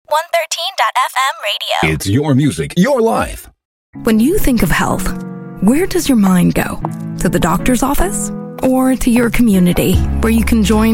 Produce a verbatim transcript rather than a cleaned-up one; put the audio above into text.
one thirteen dot f m radio. It's your music, your life. When you think of health, where does your mind go? To the doctor's office? Or to your community, where you can join